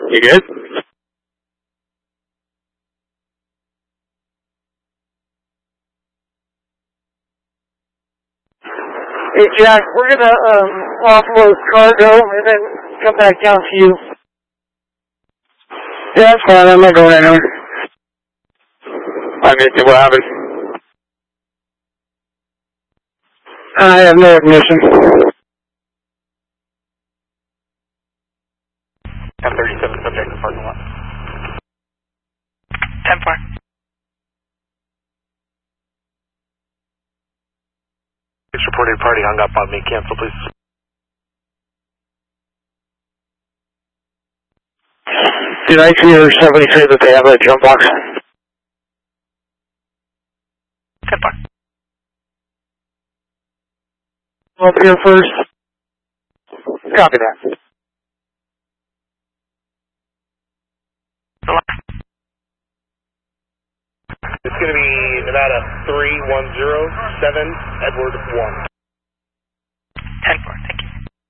You good? Hey, Jack, we're going to offload cargo and then come back down to you. Yeah, that's fine. I'm not going anywhere. I missed it. What happened? I have no ignition. 1037 subject in the parking lot. 10-4. Reported party hung up on me. Cancel, please. Did I hear somebody say that they have a jump box? 10-4. Up here first. Copy that. It's going to be Nevada 3107, Edward 1. 10-4.